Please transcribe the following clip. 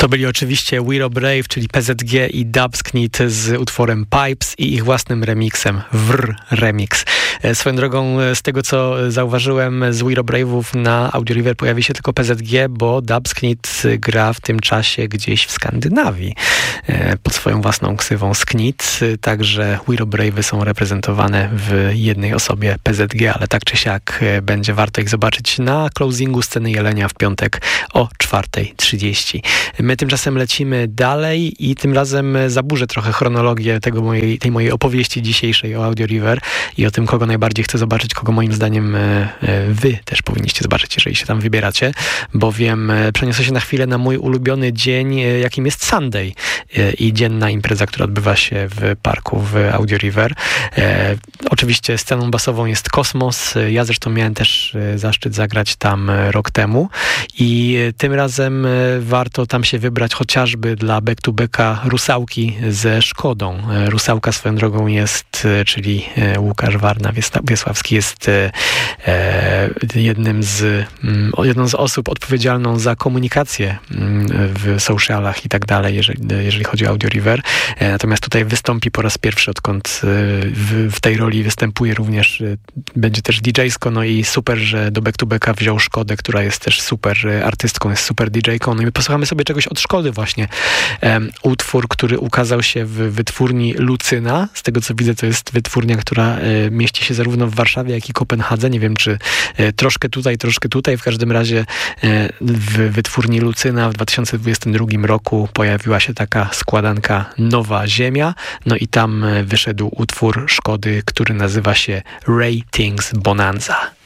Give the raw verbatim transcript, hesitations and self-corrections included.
To byli oczywiście We're Brave, czyli P Z G i Dubsknit z utworem Pipes i ich własnym remixem, Wr Remix. Swoją drogą, z tego co zauważyłem, z We're Brave'ów na Audio River pojawi się tylko P Z G, bo Dubsknit gra w tym czasie gdzieś w Skandynawii pod swoją własną ksywą Sknit, także We're Brave'y są reprezentowane w jednej osobie P Z G, ale tak czy siak będzie warto ich zobaczyć na closingu Sceny Jelenia w piątek o czwartej trzydzieści. My tymczasem lecimy dalej i tym razem zaburzę trochę chronologię tego mojej, tej mojej opowieści dzisiejszej o Audio River i o tym, kogo najbardziej chcę zobaczyć, kogo moim zdaniem wy też powinniście zobaczyć, jeżeli się tam wybieracie, bowiem przeniosę się na chwilę na mój ulubiony dzień, jakim jest Sunday i dzienna impreza, która odbywa się w parku w Audio River. E, oczywiście sceną basową jest Kosmos. Ja zresztą miałem też zaszczyt zagrać tam rok temu i tym razem warto tam się wybrać chociażby dla back-to-backa Rusałki ze Szkodą. Rusałka swoją drogą jest, czyli Łukasz Warna-Wiesławski jest jednym z, jedną z osób odpowiedzialną za komunikację w socialach i tak dalej, jeżeli, jeżeli chodzi o Audio River. Natomiast tutaj wystąpi po raz pierwszy, odkąd w, w tej roli występuje również, będzie też D J-sko, no i super, że do back-to-backa wziął Szkodę, która jest też super artystką, jest super D J-ką. No i posłuchamy sobie czegoś od Szkody właśnie. Um, utwór, który ukazał się w wytwórni Lucyna. Z tego co widzę, to jest wytwórnia, która e, mieści się zarówno w Warszawie, jak i Kopenhadze. Nie wiem, czy e, troszkę tutaj, troszkę tutaj. W każdym razie e, w wytwórni Lucyna w dwa tysiące dwudziestym drugim roku pojawiła się taka składanka Nowa Ziemia. No i tam e, wyszedł utwór Szkody, który nazywa się Ratings Bonanza.